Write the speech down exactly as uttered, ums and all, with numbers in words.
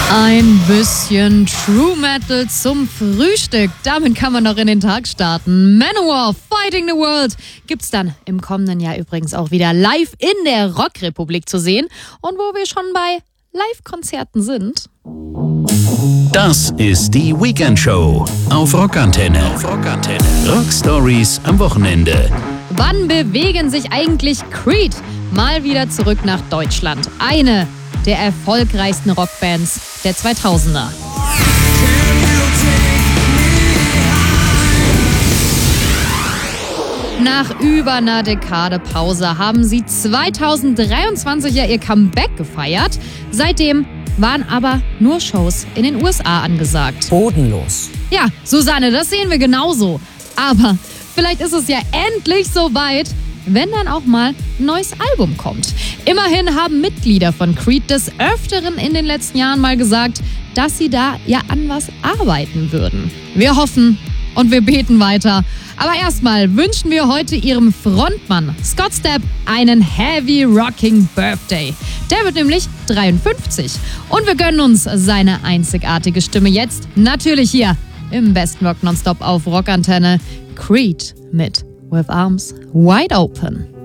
Ein bisschen True Metal zum Frühstück. Damit kann man noch in den Tag starten. Manowar, Fighting the World, gibt's dann im kommenden Jahr übrigens auch wieder live in der Rockrepublik zu sehen. Und wo wir schon bei Live-Konzerten sind. Das ist die Weekend Show auf Rockantenne. Auf Rockantenne. Rockstories am Wochenende. Wann bewegen sich eigentlich Creed mal wieder zurück nach Deutschland? Eine der erfolgreichsten Rockbands der zweitausender. Nach über einer Dekade Pause haben sie zweitausenddreiundzwanzig ja ihr Comeback gefeiert. Seitdem waren aber nur Shows in den U S A angesagt. Bodenlos. Ja, Susanne, das sehen wir genauso. Aber vielleicht ist es ja endlich soweit, wenn dann auch mal ein neues Album kommt. Immerhin haben Mitglieder von Creed des Öfteren in den letzten Jahren mal gesagt, dass sie da ja an was arbeiten würden. Wir hoffen und wir beten weiter. Aber erstmal wünschen wir heute ihrem Frontmann Scott Stapp einen Heavy Rocking Birthday. Der wird nämlich dreiundfünfzig. Und wir gönnen uns seine einzigartige Stimme jetzt natürlich hier im besten Rock Nonstop auf Rockantenne. Creed mit With Arms Wide Open.